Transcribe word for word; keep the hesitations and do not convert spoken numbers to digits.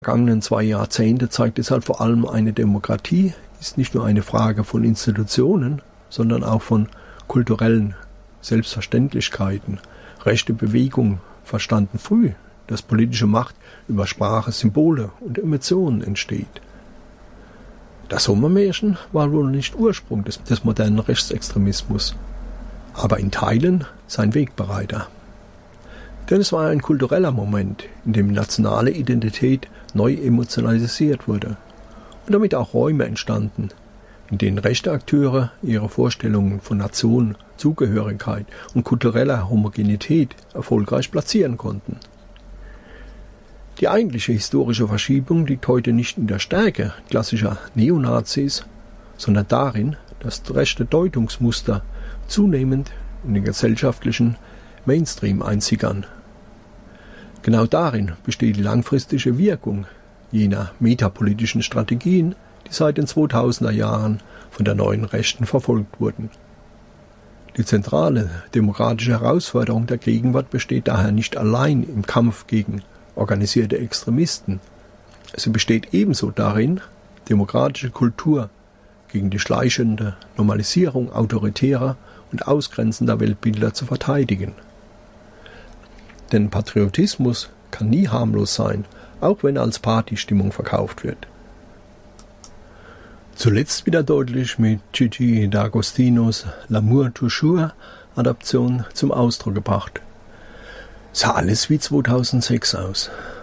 vergangenen zwei Jahrzehnte zeigt deshalb vor allem, eine Demokratie ist nicht nur eine Frage von Institutionen, sondern auch von kulturellen Selbstverständlichkeiten. Rechte Bewegung verstanden früh, dass politische Macht über Sprache, Symbole und Emotionen entsteht. Das Sommermärchen war wohl nicht Ursprung des, des modernen Rechtsextremismus, aber in Teilen sein Wegbereiter. Denn es war ein kultureller Moment, in dem nationale Identität neu emotionalisiert wurde und damit auch Räume entstanden, in denen rechte Akteure ihre Vorstellungen von Nation, Zugehörigkeit und kultureller Homogenität erfolgreich platzieren konnten. Die eigentliche historische Verschiebung liegt heute nicht in der Stärke klassischer Neonazis, sondern darin, dass rechte Deutungsmuster zunehmend in den gesellschaftlichen Mainstream einsickern. Genau darin besteht die langfristige Wirkung jener metapolitischen Strategien, die seit den zweitausender Jahren von der neuen Rechten verfolgt wurden. Die zentrale demokratische Herausforderung der Gegenwart besteht daher nicht allein im Kampf gegen organisierte Extremisten. Sie besteht ebenso darin, demokratische Kultur gegen die schleichende Normalisierung autoritärer und ausgrenzender Weltbilder zu verteidigen. Denn Patriotismus kann nie harmlos sein, auch wenn er als Partystimmung verkauft wird. Zuletzt wieder deutlich mit Gigi D'Agostinos L'amour toujours Adaption zum Ausdruck gebracht. Sah alles wie zweitausendsechs aus.